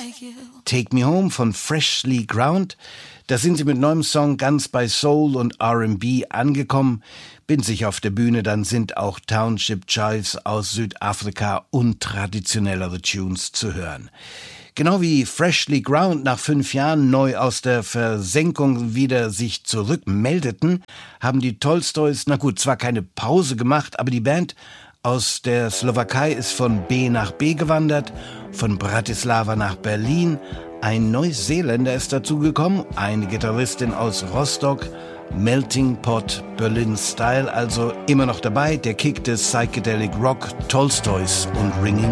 Take Me Home von Freshly Ground. Da sind sie mit neuem Song ganz bei Soul und R&B angekommen. Bin sich auf der Bühne, dann sind auch Township Jives aus Südafrika und traditionellere Tunes zu hören. Genau wie Freshly Ground nach 5 Jahren neu aus der Versenkung wieder sich zurückmeldeten, haben die Tolstoys, na gut, zwar keine Pause gemacht, aber die Band aus der Slowakei ist von B nach B gewandert, von Bratislava nach Berlin. Ein Neuseeländer ist dazugekommen, eine Gitarristin aus Rostock, Melting Pot Berlin Style, also immer noch dabei, der Kick des Psychedelic Rock, Tolstoys und Ringing